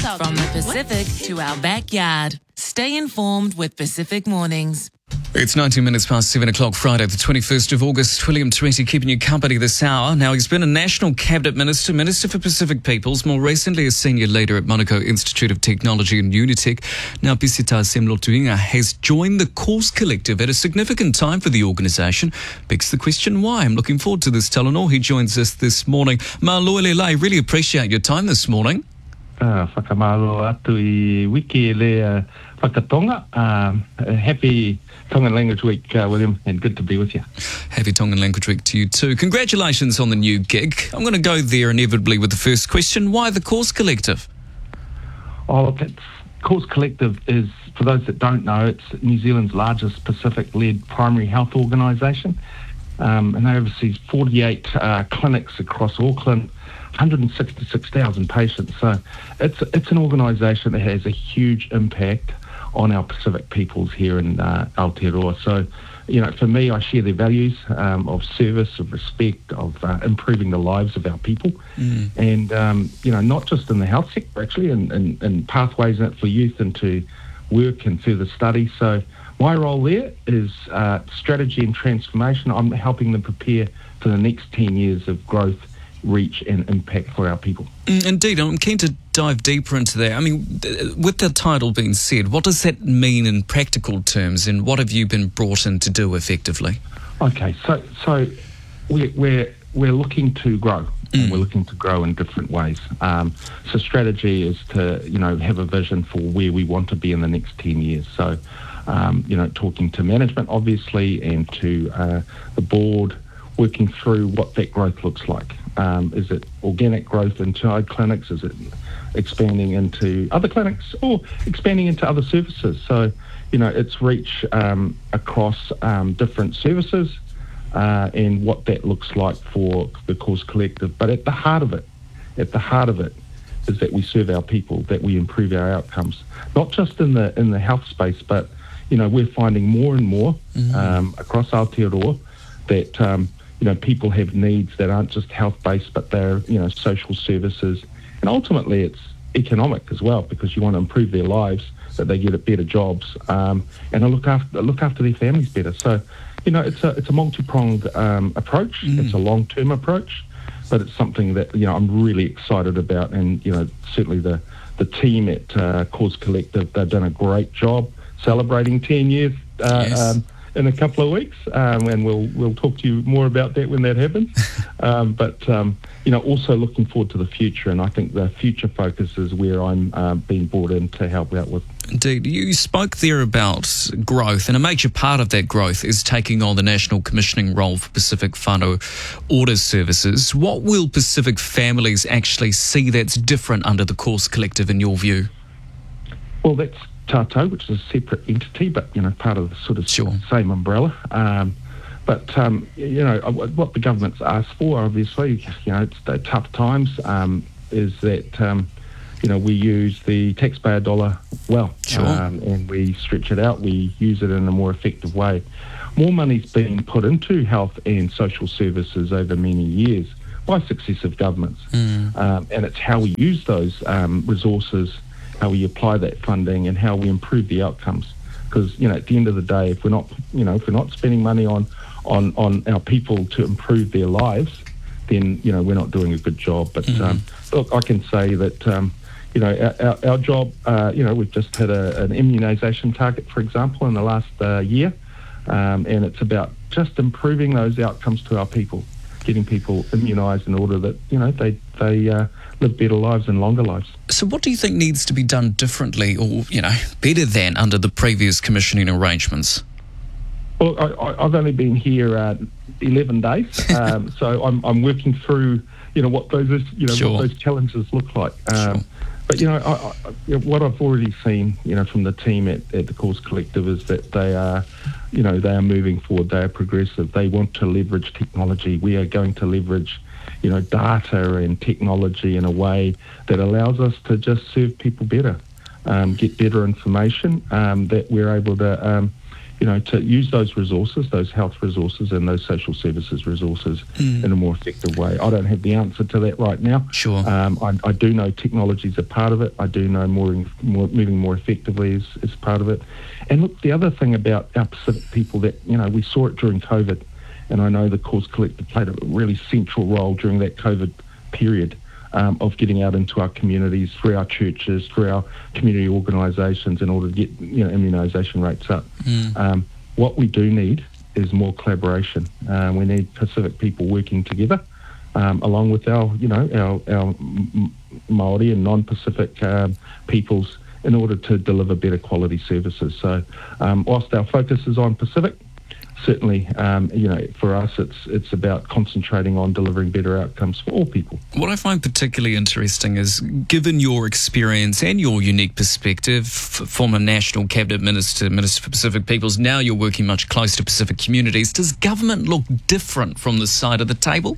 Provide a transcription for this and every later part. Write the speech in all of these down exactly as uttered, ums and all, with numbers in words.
From the Pacific to our backyard. Stay informed with Pacific Mornings. It's nineteen minutes past seven o'clock Friday, the twenty-first of August. William Tweety keeping you company this hour. Now, he's been a National Cabinet Minister, Minister for Pacific Peoples, more recently a senior leader at Monaco Institute of Technology and Unitec. Now, Pisita Semlotuinga has joined the Course Collective at a significant time for the organisation. Begs the question why. I'm looking forward to this, Talanoa. He joins us this morning. Maloele Lai, really appreciate your time this morning. Uh, whakamaro atu I wiki le uh, whakatonga. Um, uh, happy Tongan Language Week, uh, William, and good to be with you. Happy Tongan Language Week to you too. Congratulations on the new gig. I'm going to go there inevitably with the first question. Why the Course Collective? Oh, look, it's, Course Collective is, for those that don't know, it's New Zealand's largest Pacific-led primary health organisation. Um, and they oversees forty-eight uh, clinics across Auckland, one hundred sixty-six thousand patients. So it's it's an organisation that has a huge impact on our Pacific peoples here in uh, Aotearoa. So, you know, for me, I share their values um, of service, of respect, of uh, improving the lives of our people. Mm. And, um, you know, not just in the health sector, actually, and, and, and pathways in it for youth into work and further study. So my role there is uh, strategy and transformation. I'm helping them prepare for the next ten years of growth, reach and impact for our people. Mm, indeed, I'm keen to dive deeper into that. I mean, with the title being said, what does that mean in practical terms, and what have you been brought in to do effectively? Okay, so so we're we're, we're looking to grow. Mm. And we're looking to grow in different ways. Um, so strategy is to, you know, have a vision for where we want to be in the next ten years. So, um, you know, talking to management, obviously, and to uh, the board, working through what that growth looks like. Um, is it organic growth inside clinics? Is it expanding into other clinics or expanding into other services? So, you know, it's reach um, across um, different services uh, and what that looks like for the Course Collective. But at the heart of it, at the heart of it is that we serve our people, that we improve our outcomes, not just in the in the health space, but, you know, we're finding more and more mm-hmm. um, across Aotearoa that um, you know, people have needs that aren't just health-based, but they're, you know, social services. And ultimately, it's economic as well, because you want to improve their lives, that they get better jobs, um, and look after look after their families better. So, you know, it's a it's a multi-pronged um, approach. Mm. It's a long-term approach, but it's something that, you know, I'm really excited about. And, you know, certainly the the team at uh, Course Collective, they've done a great job celebrating ten years. Uh, yes. um, in a couple of weeks, um, and we'll we'll talk to you more about that when that happens. um, but, um, you know, also looking forward to the future, and I think the future focus is where I'm uh, being brought in to help out with. Indeed. You spoke there about growth, and a major part of that growth is taking on the National Commissioning role for Pacific Whānau Orders Services. What will Pacific families actually see that's different under the Course Collective in your view? Well, that's Tātou, which is a separate entity, but, you know, part of the sort of sure. same umbrella. Um, but, um, you know, what the government's asked for, obviously, you know, it's the tough times, um, is that, um, you know, we use the taxpayer dollar well. Sure. Um, and we stretch it out, we use it in a more effective way. More money's been put into health and social services over many years by successive governments. Mm. Um, and it's how we use those um, resources, how we apply that funding, and how we improve the outcomes. Because, you know, at the end of the day, if we're not, you know, if we're not spending money on, on, on our people to improve their lives, then, you know, we're not doing a good job. But mm-hmm. um, look, I can say that, um, you know, our, our, our job, uh, you know, we've just had a, an immunisation target, for example, in the last uh, year, um, and it's about just improving those outcomes to our people, getting people immunised in order that, you know, they they uh, live better lives and longer lives. So what do you think needs to be done differently or, you know, better than under the previous commissioning arrangements? Well, I, I've only been here uh, eleven days, um, so I'm, I'm working through, you know, what those, you know, sure. what those challenges look like. Um, sure. But, you know, I, I, what I've already seen, you know, from the team at, at the Course Collective is that they are, you know, they are moving forward. They are progressive. They want to leverage technology. We are going to leverage, you know, data and technology in a way that allows us to just serve people better, um, get better information, um, that we're able to, um, you know, to use those resources, those health resources and those social services resources Mm. in a more effective way. I don't have the answer to that right now. Sure. Um, I, I do know technology is a part of it. I do know more, more moving more effectively is, is part of it. And look, the other thing about our Pacific people that, you know, we saw it during COVID, and I know the Cause Collective played a really central role during that COVID period. Um, of getting out into our communities, through our churches, through our community organisations, in order to get, you know, immunisation rates up. Mm. Um, what we do need is more collaboration. Um, we need Pacific people working together, um, along with our, you know, our, our Māori and non-Pacific um, peoples, in order to deliver better quality services. So, um, whilst our focus is on Pacific, certainly, um, you know, for us, it's it's about concentrating on delivering better outcomes for all people. What I find particularly interesting is, given your experience and your unique perspective, f- former National Cabinet Minister, Minister for Pacific Peoples, now you're working much closer to Pacific communities. Does government look different from this side of the table?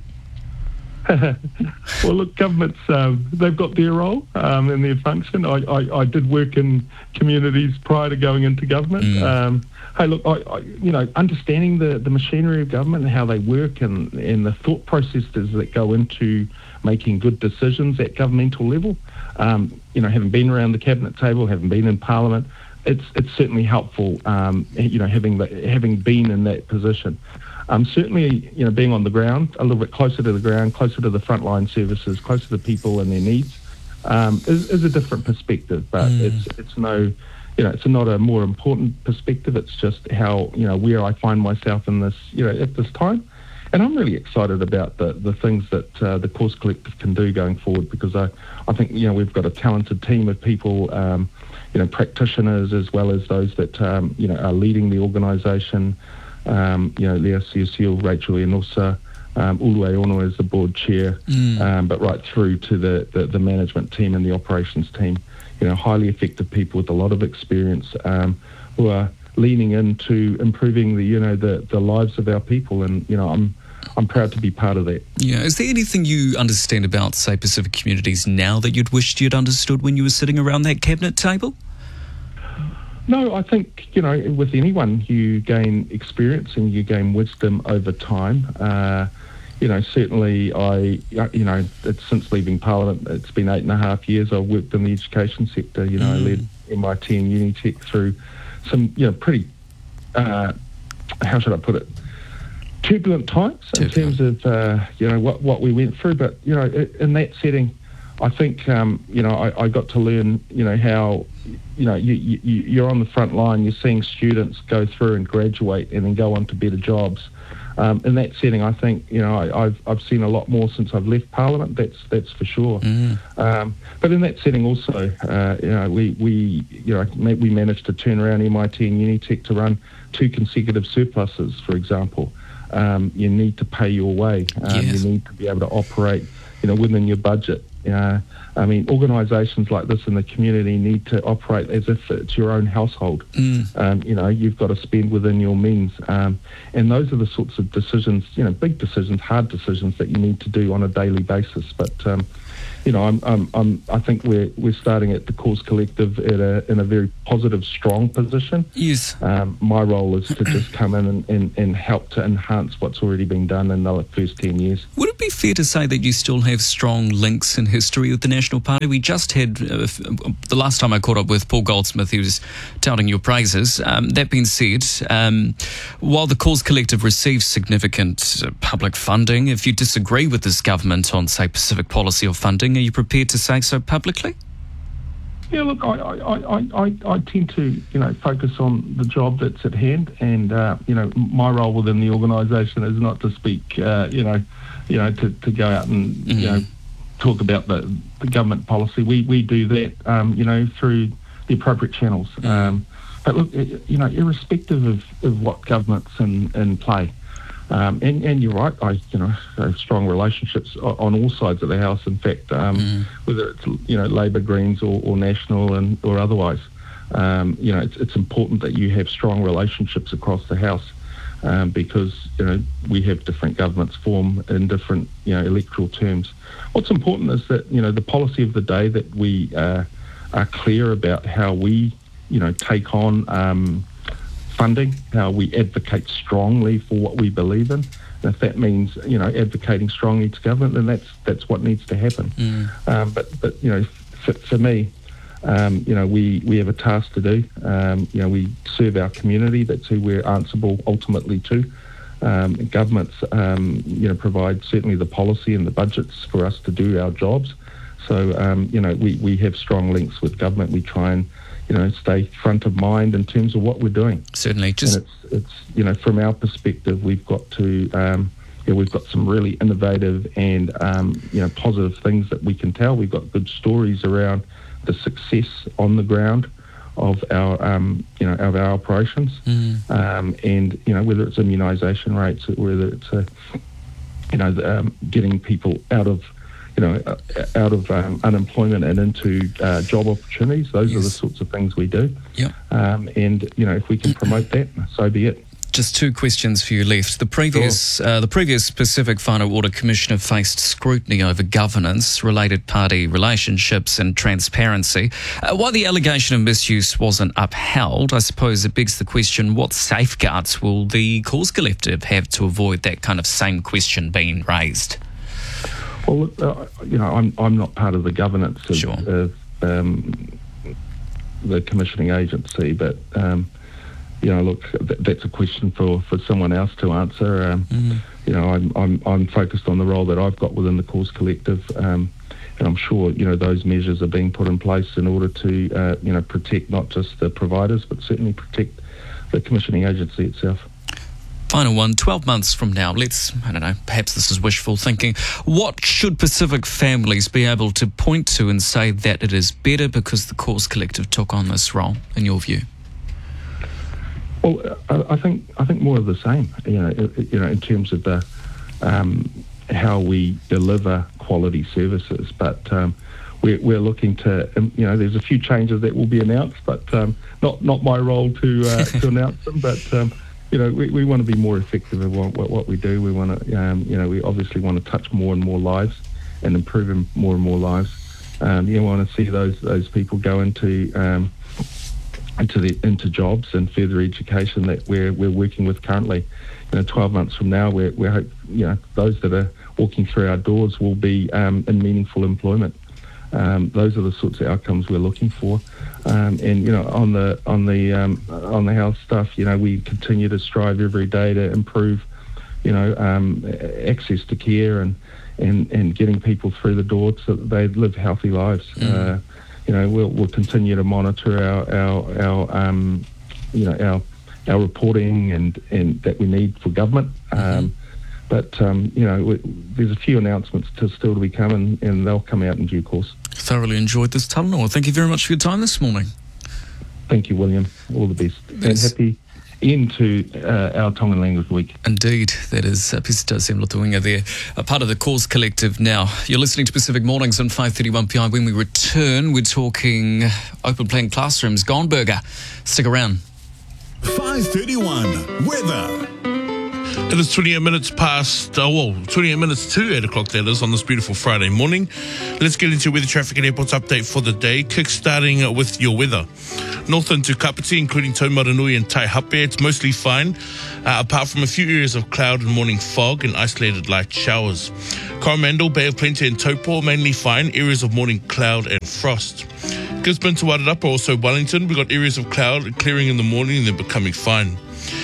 Well, look, governments, um, they've got their role um, and their function. I, I, I did work in communities prior to going into government. Mm. Um, hey, look, I, I, you know, understanding the, the machinery of government and how they work, and, and the thought processes that go into making good decisions at governmental level, um, you know, having been around the cabinet table, having been in Parliament, it's it's certainly helpful, um, you know, having the, having been in that position. Um, certainly, you know, being on the ground, a little bit closer to the ground, closer to the frontline services, closer to people and their needs, um, is, is a different perspective. But Mm. it's it's no, you know, it's not a more important perspective. It's just how, you know, where I find myself in this, you know, at this time. And I'm really excited about the, the things that uh, the Cause Collective can do going forward, because I, I think, you know, we've got a talented team of people, um, you know, practitioners, as well as those that, um, you know, are leading the organisation. Um, you know, Lea Siusiu, Rachel Enosa, um, Ulu Ono as the board chair, Mm. um, but right through to the, the, the management team and the operations team. You know, highly effective people with a lot of experience, um, who are leaning into improving the, you know, the, the lives of our people. And, you know, I'm I'm proud to be part of that. Yeah. Is there anything you understand about, say, Pacific communities now that you'd wished you'd understood when you were sitting around that cabinet table? No, I think, you know, with anyone, you gain experience and you gain wisdom over time. Uh, you know, certainly I, you know, it's, since leaving Parliament, it's been eight and a half years I've worked in the education sector. You know, Mm. I led M I T and Unitec through some, you know, pretty, uh, how should I put it, turbulent times in Turbulent. terms of, uh, you know, what, what we went through. But, you know, in that setting, I think, um, you know, I, I got to learn, you know, how, you know, you, you, you're on the front line, you're seeing students go through and graduate and then go on to better jobs. Um, in that setting, I think, you know, I, I've I've seen a lot more since I've left Parliament. That's that's for sure. Mm. Um, but in that setting, also, uh, you know, we we you know we managed to turn around M I T and Unitec to run two consecutive surpluses, for example. Um, you need to pay your way. Um, Yes. You need to be able to operate, you know, within your budget. Uh, I mean, organisations like this in the community need to operate as if it's your own household. Mm. Um, you know, you've got to spend within your means. Um, and those are the sorts of decisions, you know, big decisions, hard decisions that you need to do on a daily basis. But, um, you know, I'm, I'm, I'm, I think we're we're starting at the Cause Collective at a, in a very positive, strong position. Yes. Um, my role is to just come in and, and, and help to enhance what's already been done in the first ten years. Would it be fair to say that you still have strong links in history with the National Party? We just had, uh, f- the last time I caught up with Paul Goldsmith, he was touting your praises. Um, that being said, um, while the Cause Collective receives significant uh, public funding, if you disagree with this government on, say, Pacific policy or funding, are you prepared to say so publicly? Yeah, look, I, I, I, I, I tend to, you know, focus on the job that's at hand, and uh, you know, my role within the organisation is not to speak, uh, you know, you know, to, to go out and Mm-hmm. you know talk about the, the government policy. We we do that, um, you know, through the appropriate channels. Um, but look, you know, irrespective of, of what government's in, in play. Um, and, and you're right, I you know have strong relationships on, on all sides of the house. In fact, um, Mm. whether it's you know Labor, Greens, or, or National, and or otherwise, um, you know it's it's important that you have strong relationships across the house, um, because you know we have different governments form in different you know electoral terms. What's important is that you know the policy of the day, that we uh, are clear about how we you know take on. Um, funding, how we advocate strongly for what we believe in. And if that means, you know, advocating strongly to government, then that's that's what needs to happen. Mm. Um, but, but, you know, for, for me, um, you know, we, we have a task to do. Um, you know, we serve our community. That's who we're answerable ultimately to. Um, governments, um, you know, provide certainly the policy and the budgets for us to do our jobs. So, um, you know, we, we have strong links with government. We try and, you know, stay front of mind in terms of what we're doing. Certainly. Just and it's, it's, you know, from our perspective, we've got to, um, you know, we've got some really innovative and, um, you know, positive things that we can tell. We've got good stories around the success on the ground of our, um, you know, of our operations, mm. um, and you know, whether it's immunisation rates, whether it's, a, you know, the, um, getting people out of, you know, uh, out of um, unemployment and into uh, job opportunities. Those yes. are the sorts of things we do. Yeah. Um, and you know, if we can promote that, so be it. Just two questions for you left. The previous, sure. uh, the previous Pacific Whānau Water Commissioner faced scrutiny over governance, related party relationships and transparency. Uh, while the allegation of misuse wasn't upheld, I suppose it begs the question, what safeguards will the Cause Collective have to avoid that kind of same question being raised? Well, uh, you know, I'm I'm not part of the governance of, sure. of um, the commissioning agency, but... Um, You know, look, th- that's a question for, for someone else to answer. Um, mm. You know, I'm, I'm I'm focused on the role that I've got within the Cause Collective, um, and I'm sure, you know, those measures are being put in place in order to, uh, you know, protect not just the providers, but certainly protect the commissioning agency itself. Final one, twelve months from now, let's, I don't know, perhaps this is wishful thinking, what should Pacific families be able to point to and say that it is better because the Cause Collective took on this role, in your view? Well, I think I think more of the same. You know, you know, in terms of the um, how we deliver quality services. But um, we're we're looking to, um, you know, there's a few changes that will be announced, but um, not not my role to uh, to announce them. But um, you know, we, we want to be more effective at what, what we do. We want to, um, you know, we obviously want to touch more and more lives and improve more and more lives. Um, you want to see those those people go into. Um, into the into jobs and further education that we're we're working with currently. You know, twelve months from now, we're we hope, you know, those that are walking through our doors will be um, in meaningful employment. Um, those are the sorts of outcomes we're looking for. Um, and you know, on the on the um, on the health stuff, you know, we continue to strive every day to improve, you know, um, access to care and, and and getting people through the door so that they live healthy lives. Mm. Uh, You know, we'll we'll continue to monitor our our, our um, you know our our reporting and, and that we need for government. Mm-hmm. Um, but um, you know, we, there's a few announcements to still to be coming, and they'll come out in due course. Thoroughly enjoyed this tunnel. Thank you very much for your time this morning. Thank you, William. All the best. Yes. And happy into uh, our Tongan Language Week. Indeed, that is uh, Pisita Semlotuinga there, a part of the Cause Collective now. You're listening to Pacific Mornings on five thirty-one P I. When we return, we're talking open plan classrooms, Gonberger. Stick around. five thirty-one, weather. It is twenty-eight minutes past, oh, well, twenty-eight minutes to eight o'clock, that is, on this beautiful Friday morning. Let's get into weather, traffic and airports update for the day. Kick-starting with your weather. North into Kapiti, including Taumaranui and Taihape, it's mostly fine, uh, apart from a few areas of cloud and morning fog and isolated light showers. Coromandel, Bay of Plenty and Taupo, mainly fine, areas of morning cloud and frost. Gisborne to Wairarapa, also Wellington, we've got areas of cloud clearing in the morning and then becoming fine.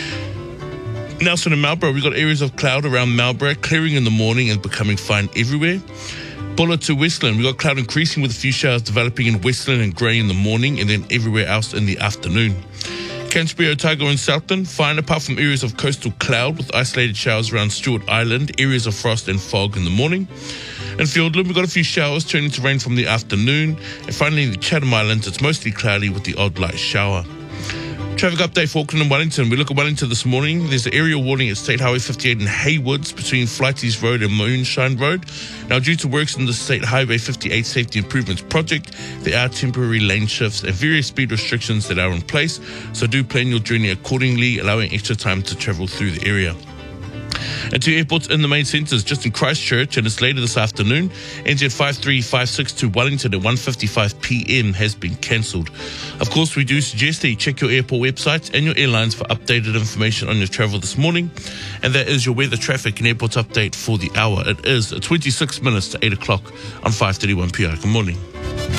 Nelson and Marlborough, we've got areas of cloud around Marlborough, clearing in the morning and becoming fine everywhere. Buller to Westland, we've got cloud increasing with a few showers developing in Westland and grey in the morning and then everywhere else in the afternoon. Canterbury, Otago and Southland, fine apart from areas of coastal cloud with isolated showers around Stewart Island, areas of frost and fog in the morning. In Fiordland, we've got a few showers turning to rain from the afternoon. And finally, in the Chatham Islands, it's mostly cloudy with the odd light shower. Traffic update for Auckland and Wellington. We look at Wellington this morning. There's an area warning at State Highway fifty-eight in Haywoods between Flighties Road and Moonshine Road. Now, due to works in the State Highway fifty-eight Safety Improvements Project, there are temporary lane shifts and various speed restrictions that are in place, so do plan your journey accordingly, allowing extra time to travel through the area. And to airports in the main centres, just in Christchurch, and it's later this afternoon, N Z five three five six to Wellington at one fifty-five p.m. has been cancelled. Of course, we do suggest that you check your airport websites and your airlines for updated information on your travel this morning. And that is your weather, traffic and airports update for the hour. It is twenty-six minutes to eight o'clock on five thirty-one P R. Good morning.